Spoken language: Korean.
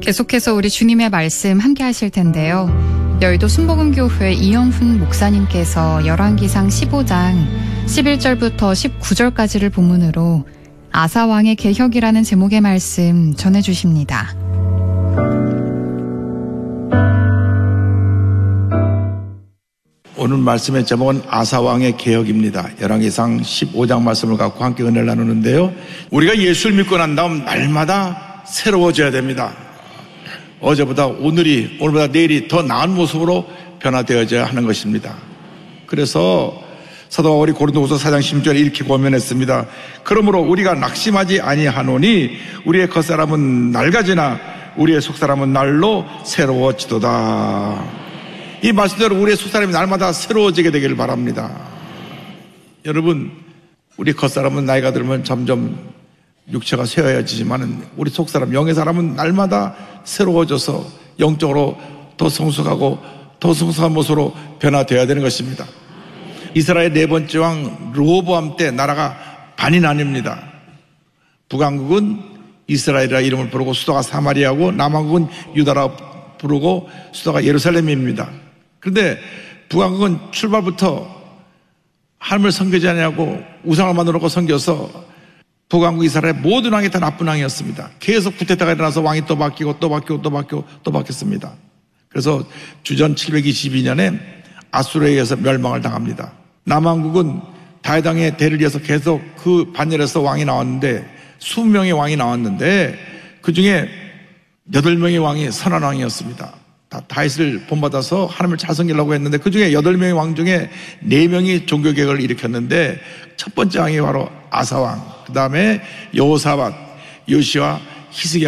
계속해서 우리 주님의 말씀 함께 하실 텐데요. 여의도 순복음교회 이영훈 목사님께서 열왕기상 15장 11절부터 19절까지를 본문으로 아사왕의 개혁이라는 제목의 말씀 전해주십니다. 오늘 말씀의 제목은 아사왕의 개혁입니다. 열왕기상 15장 말씀을 갖고 함께 은혜를 나누는데요. 우리가 예수를 믿고 난 다음 날마다 새로워져야 됩니다. 어제보다 오늘보다 내일이 더 나은 모습으로 변화되어져야 하는 것입니다. 그래서 사도 바울이 고린도후서 4장 10절에 이렇게 고면했습니다. 그러므로 우리가 낙심하지 아니하노니 우리의 겉사람은 낡아지나 우리의 속사람은 날로 새로워지도다. 이 말씀대로 우리의 속사람이 날마다 새로워지게 되기를 바랍니다. 여러분, 우리 겉사람은 나이가 들면 점점 육체가 쇠어야지지만 우리 속사람, 영의 사람은 날마다 새로워져서 영적으로 더 성숙하고 더 성숙한 모습으로 변화되어야 되는 것입니다. 이스라엘 네 번째 왕 르호보암 때 나라가 반이 나뉩니다. 북왕국은 이스라엘이라 이름을 부르고 수도가 사마리아고 남왕국은 유다라 부르고 수도가 예루살렘입니다. 그런데 북왕국은 출발부터 하나님을 섬기지 아니하고 우상을 만들어놓고 섬겨서 북왕국 이스라엘 모든 왕이 다 나쁜 왕이었습니다. 계속 쿠데타가 일어나서 왕이 또 바뀌고 또 바뀌었습니다. 그래서 주전 722년에 아수르에 의해서 멸망을 당합니다. 남왕국은 다윗 왕의 대를 이어서 계속 그 반열에서 왕이 나왔는데 20명의 왕이 나왔는데 그 중에 8명의 왕이 선한 왕이었습니다. 다 다윗을 본받아서 하나님을 잘 섬기려고 했는데 그 중에 8명의 왕 중에 4명이 종교개혁을 일으켰는데 첫 번째 왕이 바로 아사왕, 그 다음에 여호사밧, 요시와 히스기야